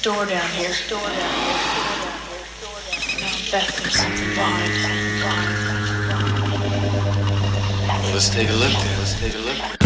door down here. Beth, there's something behind. Well, let's take a look then.